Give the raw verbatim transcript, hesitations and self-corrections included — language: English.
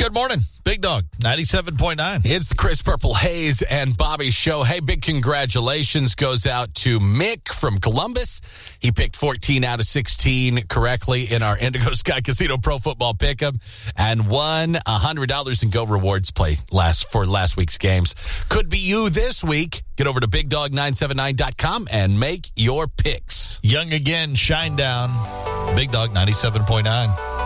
Good morning. Big Dog, ninety-seven point nine. It's the Chris Purple Hayes and Bobby Show. Hey, big congratulations goes out to Mick from Columbus. He picked fourteen out of sixteen correctly in our Indigo Sky Casino Pro Football Pick'em and won one hundred dollars in Go Rewards play last for last week's games. Could be you this week. Get over to big dog nine seven nine dot com and make your picks. Young again, shine down. Big Dog, ninety-seven point nine.